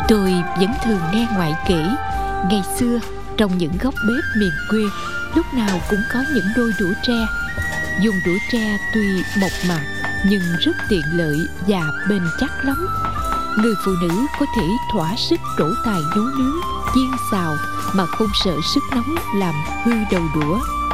Tôi vẫn thường nghe ngoại kể, ngày xưa trong những góc bếp miền quê lúc nào cũng có những đôi đũa tre. Dùng đũa tre tuy mộc mạc nhưng rất tiện lợi và bền chắc lắm. Người phụ nữ có thể thỏa sức trổ tài nấu nướng, chiên xào mà không sợ sức nóng làm hư đầu đũa.